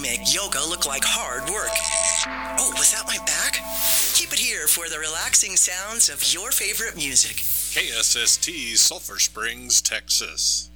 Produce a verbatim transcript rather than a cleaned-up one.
make yoga look like hard work. Oh, was that my back? Keep it here for the relaxing sounds of your favorite music. K S S T, Sulphur Springs, Texas.